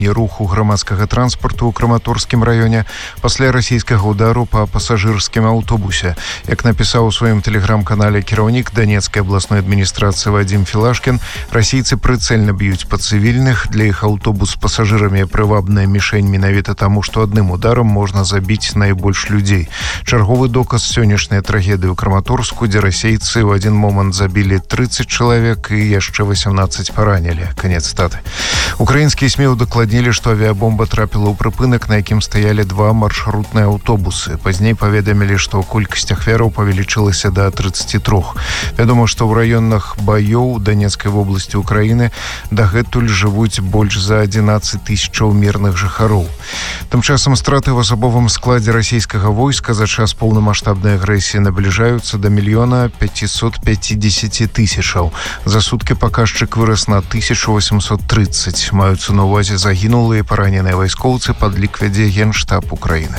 руху грамадскага транспарту ў Краматорскім раёне пасля расійскага удару па пасажырскім аўтобусе. Як напісаў у сваім тэлеграм-канале кіраўнік Донецкай абласной адміністрацыі Вадзім Філашкін, расійцы прыцэльна б'юць па цывільных. Для іх аўтобус з пасажырамі прывабная мішень менавіта таму, што адным ударам можна забіць найбольш людзей. Чарговы доказ сённяшняй трагедыі ў Краматорску, дзе расейцы ў адзін момант забілі 30 чалавек і яшчэ 18 паранілі. Канец цытаты. Украінскія СМІ удакладнілі, што авіабомба трапіла ў прыпынак, на якім стаялі два маршрутныя аўтобусы. Пазней паведамілі, што колькасць ахвяраў павелічылася да 33. Вядома, што ў раёнах баёў Донецкай вобласці Украіны дагэтуль жывуць больш за 11 тысячаў мірных жыхароў. Тым часам страты в асабовым складзе расійскага войска за час поўнамаштабнай агрэсіі набліжаюцца да 1 550 000. За суткі паказчык вырас на 1830. Маюцца на ўвазе загінулыя і параненыя вайскоўцы, падлік вядзе Генштаб Украіны.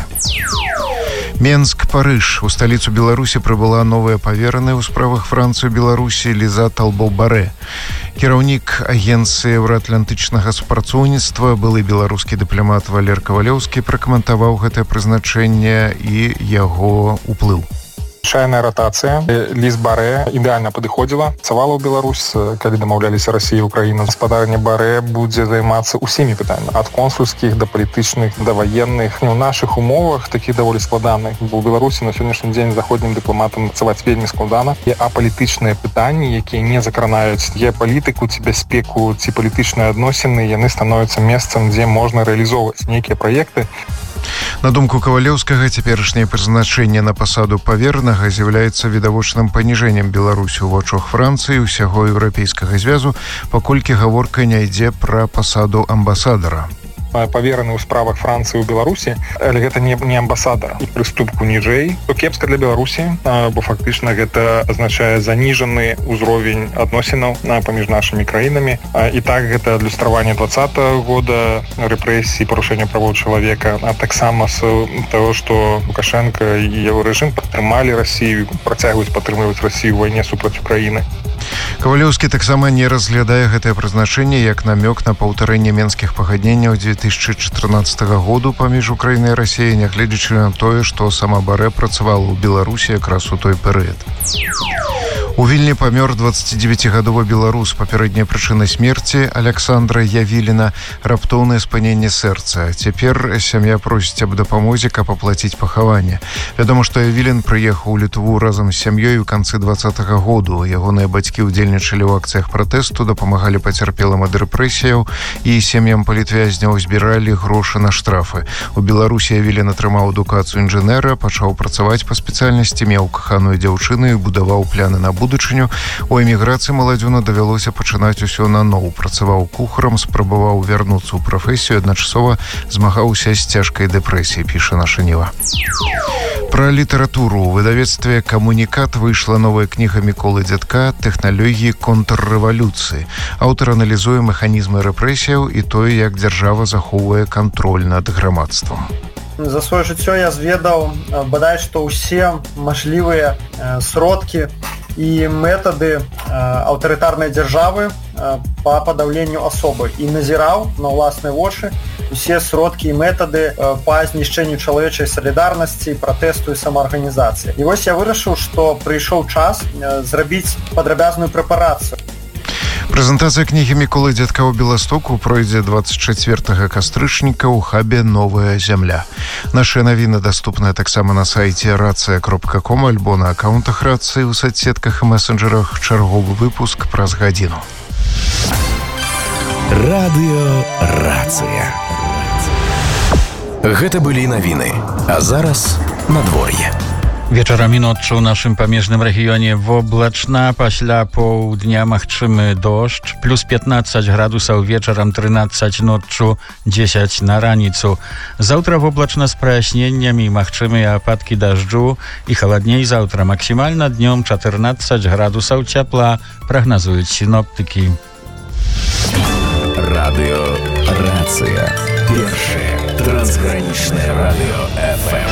Менск, Парыж. У сталіцу Беларусі прыбыла новая павераная ў справах Францыі Беларусі Ліза Талбо-Барэ. Кіраўнік агенцыі еўраатлантычнага супрацоўніцтва, былы беларускі дыпламат Валер Кавалёўскі пракаментаваў гэтае прызначэнне і яго ўплыў. Шайная ротацыя. Ліз Барэ ідэальна падыходзіла. Працавала ў Беларусь, калі дамаўляліся Расія і Украіна. Гаспадарня Барэ будзе займацца ўсімі пытаннямі. Ад консульскіх да палітычных, да ваенных. У нашых умовах такіх даволі складаных. Бо ў Беларусі на сённяшні дзень заходнім дыпламатам працаваць вельмі складана. І апалітычныя пытанні, якія не закранаюць геапалітыку ці бяспеку, ці палітычныя адносіны, яны становяцца месцам, дзе можна рэалізоўваць нейкія праекты. На думку Кавалёўскага, цяперашняе прызначэнне на пасаду паверанага з'яўляецца відавочным паніжэннем Беларусі ў вачах Францыі і ўсяго еўрапейскага звязу, паколькі гаворка не ідзе пра пасаду амбасадара. Павераны ў справах Францыі ў Беларусі, але гэта не амбасадара. І прыступку ніжэй, то кепска для Беларусі, бо фактычна гэта азначае заніжаны ўзровень адносінаў паміж нашымі краінамі. І так гэта адлюстраванне 2020 года, рэпрэсіі, парушэння правоў чалавека, а таксама з таго, што Лукашенко і яго рэжым падтрымалі Расію, працягваюць падтрымліваць Расію ў вайне супраць Украіны. Кавалёўскі таксама не разглядае гэтае прызначэнне як намёк на паўтарэнне менскіх пагадненняў 2014 году паміж Украінай і Расіяй, нягледзячы на тое, што сама Барэ працавала ў Беларусі якраз у той перыяд. У Вільні памёр 29-гадовы беларус. Папярэдняя прычына смерці Александра Явіліна – раптоўнае спыненне сэрца. Цяпер сям'я просіць аб дапамозе, каб аплаціць пахаванне. Вядома, што Явілін прыехаў у Літву разам з сям'ёй у канцы 2020 году. Ягоныя бацькі ўдзельнічалі ў акцыях пратэсту, дапамагалі пацярпелым ад рэпрэсіяў і сем'ям палітвязняў збіралі грошы на штрафы. У Беларусі Явілін атрымаў адукацыю інжынера, пачаў працаваць па спецыяльнасці, меў каханую дзяўчыну і будаваў пляны на будучыню. У эміграцыі маладзёну давялося пачынаць усё наноў. Працаваў кухарам, спрабаваў вярнуцца ў прафесію, адначасова змагаўся з цяжкай дэпрэсіяй, піша наша Ніва. Пра літаратуру. У выдавецтве «Камунікат» выйшла новая кніга Міколы Дзядка «Тэхналогіі контррэвалюцыі». Аўтар аналізуе механізмы рэпрэсіяў і тое, як дзяржава захоўвае кантроль над грамадствам. За сваё жыццё я зведаў бадай што ўсе мажлівыя сродкі і метады аўтарытарнай дзяржавы па падаўленню асобы і назіраў на ўласныя вочы усе сродкі і метады па знішчэнню чалавечай салідарнасці, пратэсту і самаарганізацыі. І вось я вырашыў, што прыйшоў час зрабіць падрабязную прэпарацыю. Прэзентацыя кнігі Міколы Дзядка ў Беластоку пройдзе 24 кастрычніка ў хабе «Новая зямля». Нашыя навіны даступныя таксама на сайце racia.com альбо на аккаунтах Рацыі ў соцсетках і месенджерах. Чарговы выпуск праз гадзіну. Радыё Рацыя. Гэта былі навіны. А зараз надвор'е. Wieczorami noczu w naszym pamiężnym regionie wobleczna, paśla południa machczymy deszcz, plus 15 gradusów wieczorem, 13 noczu, 10 na ranicu. Zawtra wobleczna z prajaśnieniami, machczymy opadki deszczu i chłodniej zawtra. Maksymalna dniom 14 gradusów ciepła, prognozują synoptyki. Radio Racja. Pierwsze transgraniczne radio FM.